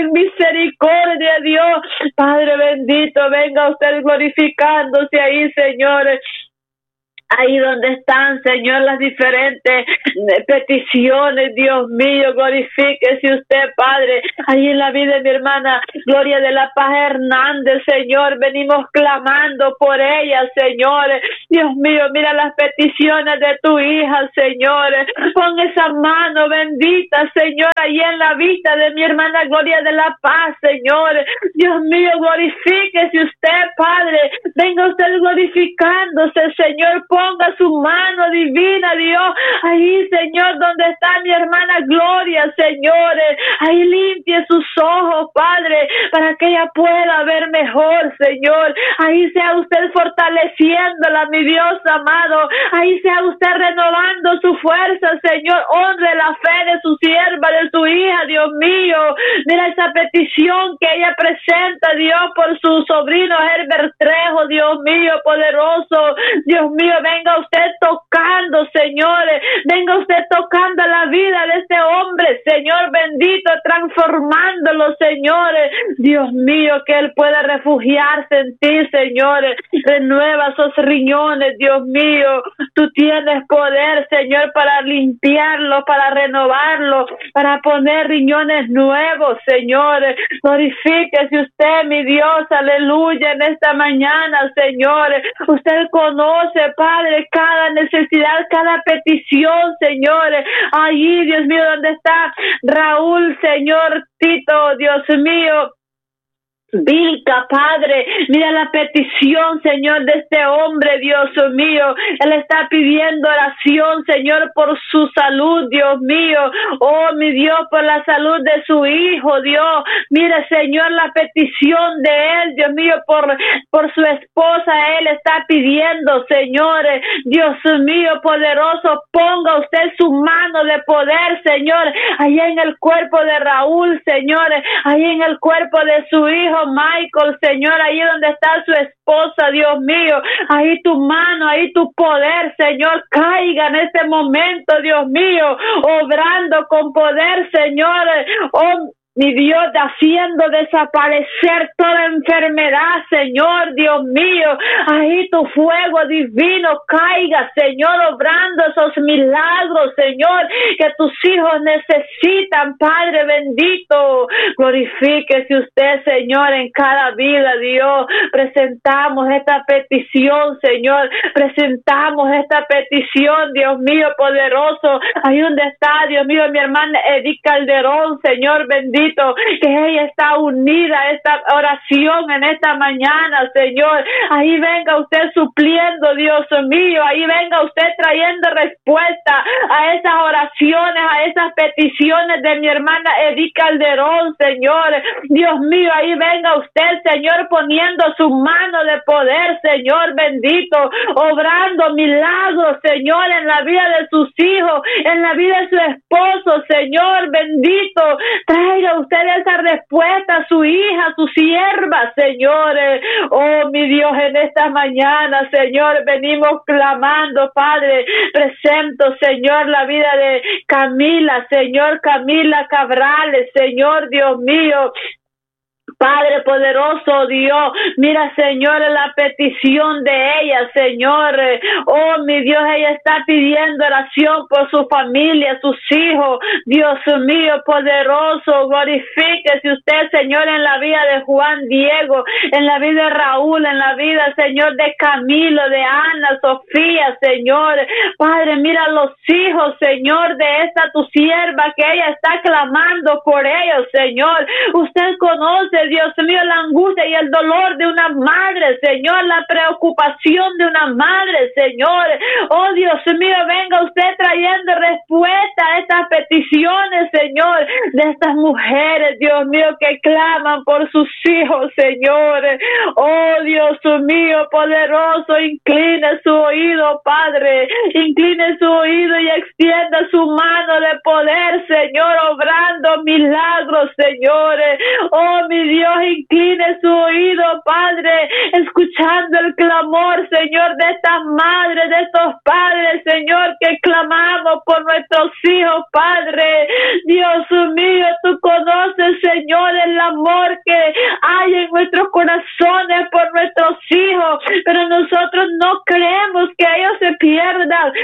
Ten misericordia, Dios. Padre bendito, venga usted glorificándose ahí, señores. Ahí donde están, Señor, las diferentes peticiones, Dios mío, glorifíquese usted, Padre. Ahí en la vida de mi hermana Gloria de la Paz Hernández, Señor, venimos clamando por ella, Señor. Dios mío, mira las peticiones de tu hija, Señor. Pon esa mano bendita, Señor, ahí en la vida de mi hermana Gloria de la Paz, Señor. Dios mío, glorifíquese usted, Padre. Venga usted glorificándose, Señor. Ponga su mano divina, Dios, ahí, Señor, donde está mi hermana Gloria, Señor, ahí limpie sus ojos, Padre, para que ella pueda ver mejor, Señor. Ahí sea usted fortaleciéndola, mi Dios amado. Ahí sea usted renovando su fuerza, Señor. Honre la fe de su sierva, de su hija, Dios mío. Mira esa petición que ella presenta, Dios, por su sobrino Herbert Trejo, Dios mío, poderoso. Dios mío, venga usted tocando, señores. Venga usted tocando la vida de este hombre, Señor bendito, transformándolo, señores. Dios mío, que él pueda refugiarse en ti, señores. Renueva esos riñones, Dios mío. Tú tienes poder, Señor, para limpiarlo, para renovarlo, para poner riñones nuevos, señores. Glorifíquese usted, mi Dios, aleluya, en esta mañana, señores. Usted conoce, Padre, cada necesidad, cada petición, señores. Allí, Dios mío, donde está Raúl, Señor Tito, Dios mío. Vilca, Padre, mira la petición, Señor, de este hombre, Dios mío. Él está pidiendo oración, Señor, por su salud, Dios mío. Oh, mi Dios, por la salud de su hijo, Dios. Mira, Señor, la petición de él, Dios mío, por su esposa, él está pidiendo, Señor. Dios mío, poderoso, ponga usted su mano de poder, Señor, ahí en el cuerpo de Raúl, Señor, ahí en el cuerpo de su hijo Michael, Señor, ahí donde está su esposa, Dios mío, ahí tu mano, ahí tu poder, Señor, caiga en este momento, Dios mío, obrando con poder, Señor. Oh, mi Dios, haciendo desaparecer toda enfermedad, Señor, Dios mío. Ahí tu fuego divino caiga, Señor, obrando esos milagros, Señor, que tus hijos necesitan, Padre bendito. Glorifíquese usted, Señor, en cada vida, Dios. Presentamos esta petición, Señor. Presentamos esta petición, Dios mío, poderoso. Ahí donde está, Dios mío, mi hermana Edith Calderón, Señor bendito, que ella está unida a esta oración en esta mañana, Señor. Ahí venga usted supliendo, Dios mío. Ahí venga usted trayendo respuesta a esas oraciones, a esas peticiones de mi hermana Edith Calderón, Señor. Dios mío, ahí venga usted, Señor, poniendo su mano de poder, Señor bendito, obrando milagros, Señor, en la vida de sus hijos, en la vida de su esposo, Señor bendito. Traiga usted esa respuesta a su hija, a su sierva, Señor. Oh, mi Dios, en esta mañana, Señor, venimos clamando, Padre. Presento, Señor, la vida de Camila, Señor, Camila Cabrales, Señor, Dios mío. Padre poderoso, Dios, mira, Señor, la petición de ella, Señor. Oh, mi Dios, ella está pidiendo oración por su familia, sus hijos. Dios mío, poderoso, glorifíquese usted, Señor, en la vida de Juan Diego, en la vida de Raúl, en la vida, Señor, de Camilo, de Ana, Sofía, Señor. Padre, mira los hijos, Señor, de esta tu sierva, que ella está clamando por ellos, Señor. Usted conoce, Dios mío, la angustia y el dolor de una madre, Señor, la preocupación de una madre, Señor. Oh, Dios mío, venga usted trayendo respuesta a estas peticiones, Señor, de estas mujeres, Dios mío, que claman por sus hijos, Señor. Oh, Dios mío, poderoso, incline su oído, Padre, incline su oído y extienda su mano de poder, Señor, obrando milagros, Señor. Oh, mi Dios, incline su oído, Padre, escuchando el clamor, Señor, de estas madres, de estos padres, Señor, que clamamos por nuestros hijos, Padre. Dios mío, tú conoces, Señor, el amor que hay en nuestros corazones por nuestros hijos, pero nosotros no queremos que ellos se pierdan.